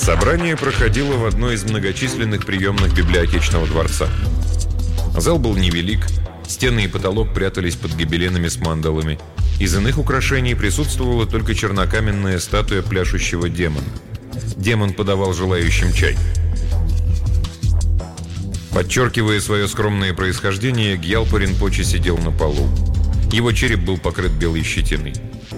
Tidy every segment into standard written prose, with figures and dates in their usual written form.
Собрание проходило в одной из многочисленных приемных библиотечного дворца. Зал был невелик, стены и потолок прятались под гобеленами с мандалами. Из иных украшений присутствовала только чернокаменная статуя пляшущего демона. Демон подавал желающим чай. Подчеркивая свое скромное происхождение, Гьялпа Ринпоче сидел на полу. Его череп был покрыт белой щетиной.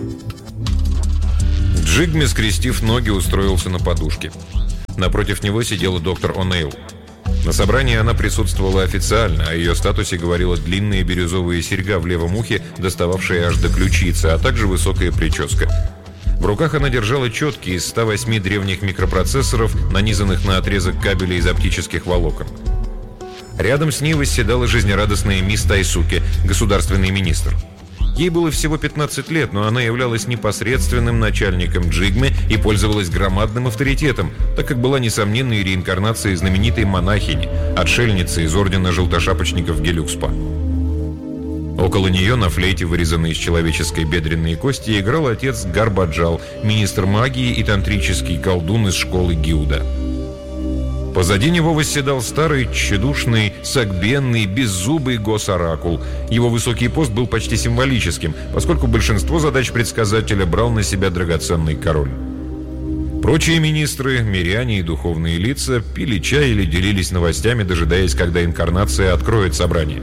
Джигме, скрестив ноги, устроился на подушке. Напротив него сидела доктор О'Нейл. На собрании она присутствовала официально, о ее статусе говорила длинная бирюзовая серьга в левом ухе, достававшая аж до ключицы, а также высокая прическа. В руках она держала четки из 108 древних микропроцессоров, нанизанных на отрезок кабеля из оптических волокон. Рядом с ней восседала жизнерадостная мисс Тайсуке, государственный министр. Ей было всего 15 лет, но она являлась непосредственным начальником Джигме и пользовалась громадным авторитетом, так как была несомненной реинкарнацией знаменитой монахини, отшельницы из ордена желтошапочников Гелюкспа. Около нее на флейте, вырезанной из человеческой бедренной кости, играл отец Гарбаджал, министр магии и тантрический колдун из школы Гиуда. Позади него восседал старый, тщедушный, согбенный, беззубый госоракул. Его высокий пост был почти символическим, поскольку большинство задач предсказателя брал на себя драгоценный король. Прочие министры, миряне и духовные лица пили чай или делились новостями, дожидаясь, когда инкарнация откроет собрание.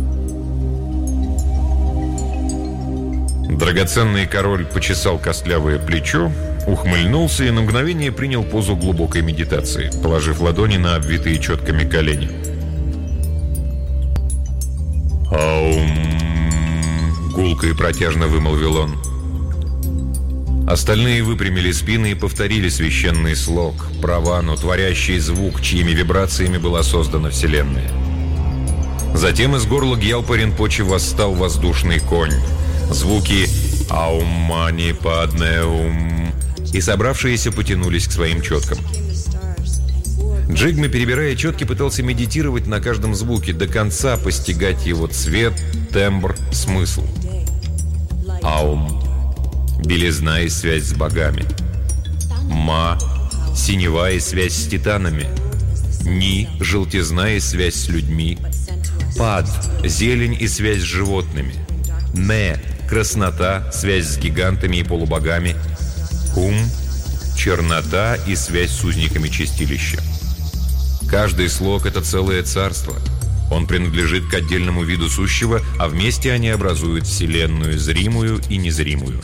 Драгоценный король почесал костлявое плечо, ухмыльнулся и на мгновение принял позу глубокой медитации, положив ладони на обвитые четками колени. «Аум!» — гулко и протяжно вымолвил он. Остальные выпрямили спины и повторили священный слог, правану, творящий звук, чьими вибрациями была создана Вселенная. Затем из горла Гьялпа Ринпоче восстал воздушный конь. Звуки «Аум-мани падне-ум» и собравшиеся потянулись к своим четкам. Джигме, перебирая четки, пытался медитировать на каждом звуке, до конца постигать его цвет, тембр, смысл. Аум – белизна и связь с богами. Ма – синева и связь с титанами. Ни – желтизна и связь с людьми. Пад – зелень и связь с животными. Ме – краснота, связь с гигантами и полубогами. Ум – чернота и связь с узниками чистилища. Каждый слог – это целое царство. Он принадлежит к отдельному виду сущего, а вместе они образуют вселенную, зримую и незримую.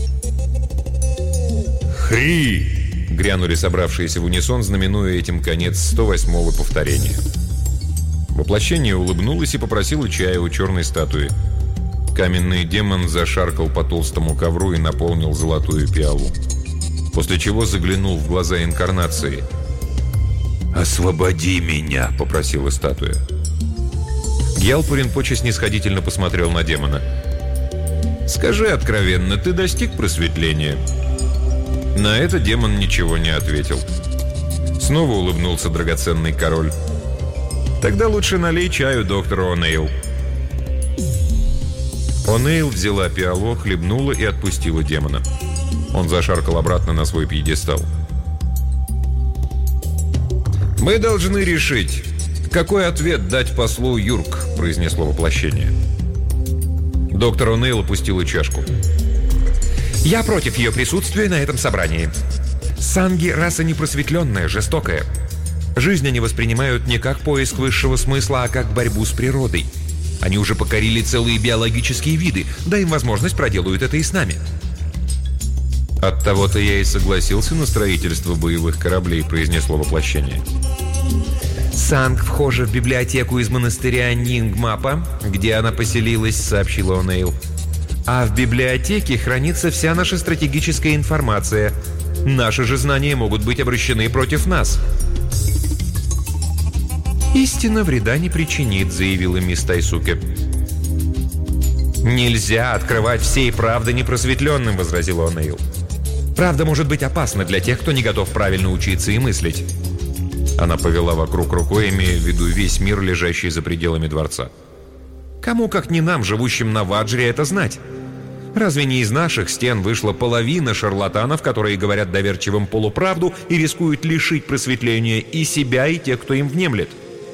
«Хри!» – грянули собравшиеся в унисон, знаменуя этим конец 108-го повторения. Воплощение улыбнулось и попросило чая у черной статуи. Каменный демон зашаркал по толстому ковру и наполнил золотую пиалу. После чего заглянул в глаза инкарнации. «Освободи меня!» – попросила статуя. Гьялпа Ринпоче снисходительно посмотрел на демона. «Скажи откровенно, ты достиг просветления?» На это демон ничего не ответил. Снова улыбнулся драгоценный король. «Тогда лучше налей чаю доктору О'Нейл». О'Нейл взяла пиалу, хлебнула и отпустила демона. Он зашаркал обратно на свой пьедестал. «Мы должны решить, какой ответ дать послу Юрк», — произнесло воплощение. Доктор О'Нейл опустила чашку. «Я против ее присутствия на этом собрании. Санги — раса непросветленная, жестокая. Жизнь они воспринимают не как поиск высшего смысла, а как борьбу с природой. Они уже покорили целые биологические виды, дай им возможность, проделают это и с нами». «Оттого-то я и согласился на строительство боевых кораблей», — произнесло воплощение. «Санг вхожа в библиотеку из монастыря Нингмапа, где она поселилась», — сообщила О'Нейл. «А в библиотеке хранится вся наша стратегическая информация. Наши же знания могут быть обращены против нас». «Истина вреда не причинит», — заявила мисс Тайсуке. «Нельзя открывать всей правды непросветленным», — возразила О'Нейл. «Правда может быть опасна для тех, кто не готов правильно учиться и мыслить». Она повела вокруг рукой, имея в виду весь мир, лежащий за пределами дворца. «Кому, как не нам, живущим на Ваджре, это знать? Разве не из наших стен вышла половина шарлатанов, которые говорят доверчивым полуправду и рискуют лишить просветления и себя, и тех, кто им внемлет?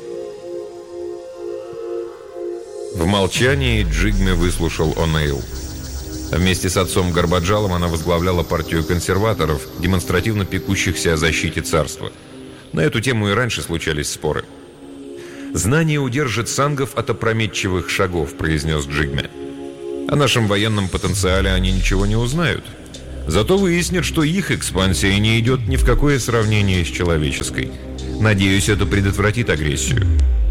В молчании Джигме выслушал О'Нейл. Вместе с отцом Горбаджалом она возглавляла партию консерваторов, демонстративно пекущихся о защите царства. На эту тему и раньше случались споры. «Знание удержит сангов от опрометчивых шагов», — произнес Джигме. «О нашем военном потенциале они ничего не узнают. Зато выяснят, что их экспансия не идет ни в какое сравнение с человеческой. Надеюсь, это предотвратит агрессию».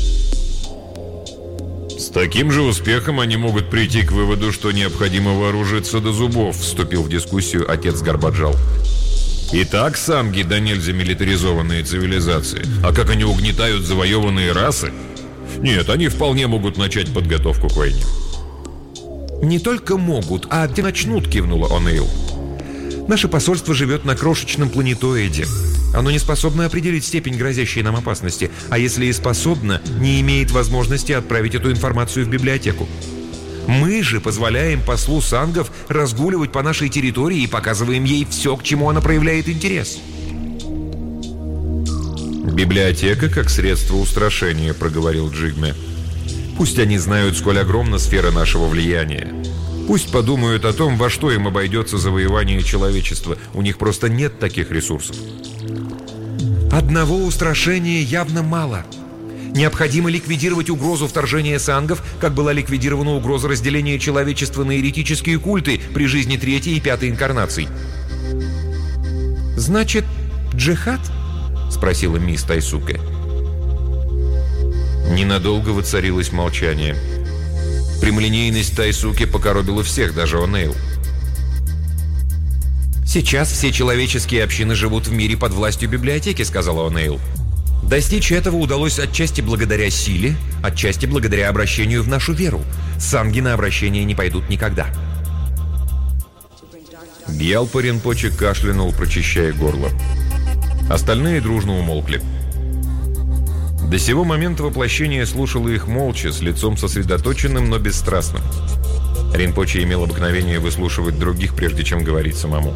«С таким же успехом они могут прийти к выводу, что необходимо вооружиться до зубов», — вступил в дискуссию отец Горбаджал. «Итак, санги да нельзя милитаризованные цивилизации. А как они угнетают завоеванные расы? Нет, они вполне могут начать подготовку к войне». «Не только могут, а начнут», — кивнула О'Нейл. «Наше посольство живет на крошечном планетоиде. Оно не способно определить степень грозящей нам опасности, а если и способно, не имеет возможности отправить эту информацию в библиотеку. Мы же позволяем послу сангов разгуливать по нашей территории и показываем ей все, к чему она проявляет интерес». «Библиотека как средство устрашения», — проговорил Джигме. «Пусть они знают, сколь огромна сфера нашего влияния. Пусть подумают о том, во что им обойдется завоевание человечества. У них просто нет таких ресурсов». «Одного устрашения явно мало. Необходимо ликвидировать угрозу вторжения сангов, как была ликвидирована угроза разделения человечества на еретические культы при жизни третьей и пятой инкарнаций». «Значит, джихад?» — спросила мисс Тайсуке. Ненадолго воцарилось молчание. Прямолинейность Тайсуке покоробила всех, даже О'Нейл. «Сейчас все человеческие общины живут в мире под властью библиотеки», — сказала О'Нейл. «Достичь этого удалось отчасти благодаря силе, отчасти благодаря обращению в нашу веру. Санги на обращение не пойдут никогда». Гьялпа Ринпоче кашлянул, прочищая горло. Остальные дружно умолкли. До сего момента воплощение слушало их молча, с лицом сосредоточенным, но бесстрастным. Ринпоче имел обыкновение выслушивать других, прежде чем говорить самому.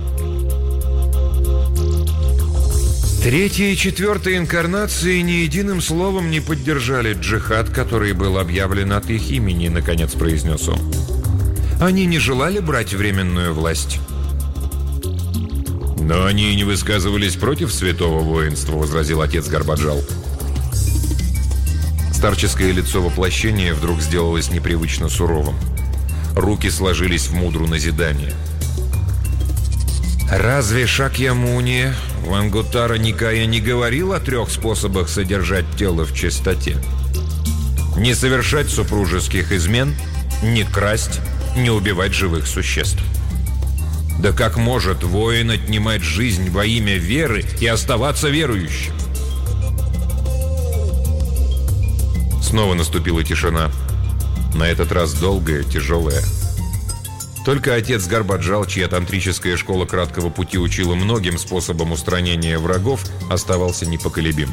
Третья и четвертая инкарнации ни единым словом не поддержали джихад, который был объявлен от их имени, наконец произнес он. Они не желали брать временную власть. «Но они и не высказывались против святого воинства», — возразил отец Горбаджал. Старческое лицо воплощения вдруг сделалось непривычно суровым. Руки сложились в мудру назидания. «Разве Шакьямуни Вангутара Никая не говорил о 3 способах содержать тело в чистоте? Не совершать супружеских измен, не красть, не убивать живых существ. Да как может воин отнимать жизнь во имя веры и оставаться верующим?» Снова наступила тишина. На этот раз долгая, тяжелая. Только отец Горбаджал, чья тантрическая школа краткого пути учила многим способам устранения врагов, оставался непоколебим.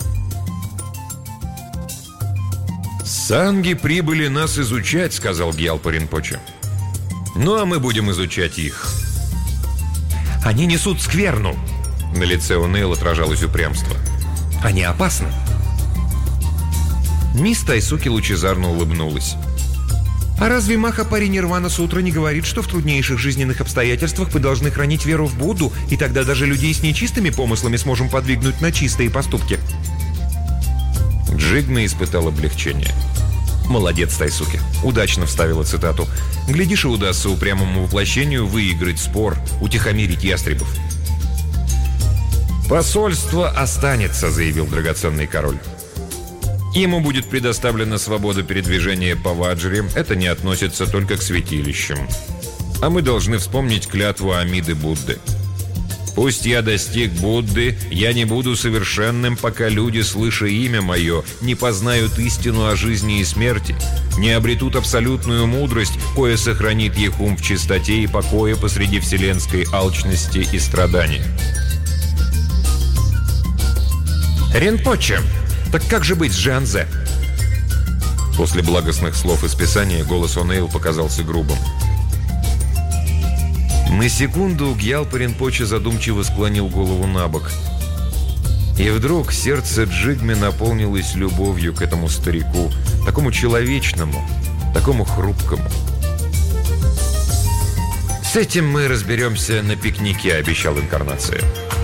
«Санги прибыли нас изучать», — сказал Гьялпа Ринпоче. «Ну, а мы будем изучать их». «Они несут скверну», — на лице О'Нейл отражалось упрямство. «Они опасны». Мисс Тайсуки лучезарно улыбнулась. «А разве Махапари Нирвана Сутра не говорит, что в труднейших жизненных обстоятельствах вы должны хранить веру в Будду, и тогда даже людей с нечистыми помыслами сможем подвигнуть на чистые поступки?» Джигме испытал облегчение. «Молодец, Тайсуки. Удачно вставила цитату. Глядишь, и удастся упрямому воплощению выиграть спор, утихомирить ястребов». «Посольство останется», — заявил драгоценный король. «Ему будет предоставлена свобода передвижения по Ваджре. Это не относится только к святилищам. А мы должны вспомнить клятву Амиды Будды. Пусть я достиг Будды, я не буду совершенным, пока люди, слыша имя мое, не познают истину о жизни и смерти, не обретут абсолютную мудрость, кое сохранит их ум в чистоте и покое посреди вселенской алчности и страдания». «Ринпоче, так как же быть с Джианзе?» После благостных слов из Писания голос О'Нейл показался грубым. На секунду Гьялпа Ринпоче задумчиво склонил голову на бок. И вдруг сердце Джигме наполнилось любовью к этому старику, такому человечному, такому хрупкому. «С этим мы разберемся на пикнике», — обещал Инкарнация.